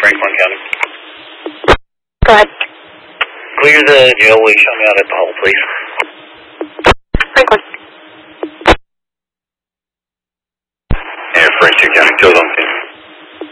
Franklin County. Go ahead. Clear the jailway, show me out at the hall, please. Franklin. Air French County, 2 on 10.